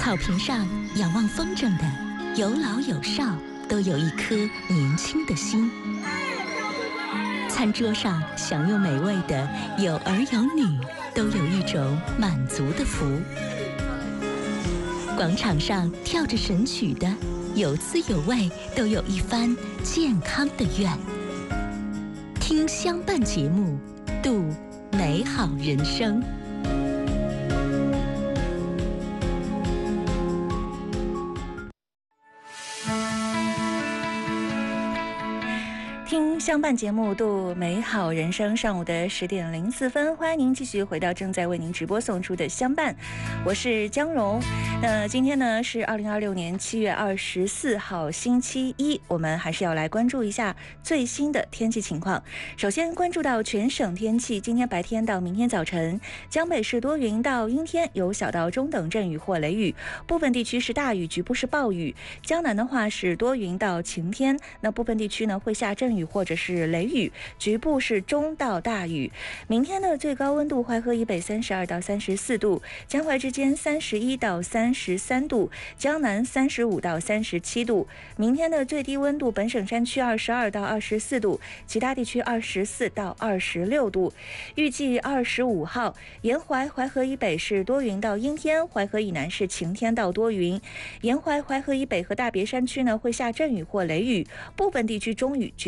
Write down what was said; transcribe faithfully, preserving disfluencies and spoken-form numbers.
草坪上仰望风筝的，有老有少，都有一颗年轻的心。餐桌上享用美味的，有儿有女，都有一种满足的福。广场上跳着神曲的，有滋有味，都有一番健康的愿。听相伴节目，度美好人生。 听相伴节目，度美好人生。上午的十点零四分，欢迎您继续回到正在为您直播送出的相伴，我是江蓉。那今天呢是二零二六年七月二十四号星期一，我们还是要来关注一下最新的天气情况。首先关注到全省天气，今天白天到明天早晨，江北是多云到阴天，有小到中等阵雨或雷雨，部分地区是大雨，局部是暴雨。江南的话是多云到晴天，那部分地区呢会下阵雨或者是雷雨，局部是中到大雨。明天的最高温度，淮河以北三十二到三十四度，江淮之间三十一到三十三度，江南三十五到三十七度。明天的最低温度，本省山区二十二到二十四度，其他地区二十四到二十六度。预计二十五号，沿淮淮河以北是多云到阴天，淮河以南是晴天到多云。沿淮淮河以北和大别山区呢会下阵雨或雷雨，部分地区中雨。